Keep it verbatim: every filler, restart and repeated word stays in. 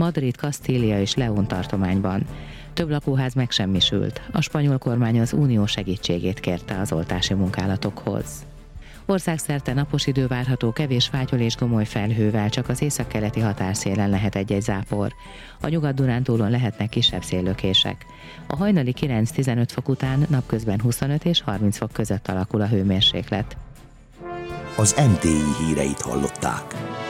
Madrid, Kastília és León tartományban. Több lakóház megsemmisült. A spanyol kormány az unió segítségét kérte az oltási munkálatokhoz. Országszerte napos idő várható, kevés fátyol és gomoly felhővel, csak az északkeleti határszélen lehet egy-egy zápor. A Nyugat-Dunántúlon lehetnek kisebb széllökések. A hajnali kilenc-tizenöt fok után napközben huszonöt és harminc fok között alakul a hőmérséklet. Az em té i híreit hallották.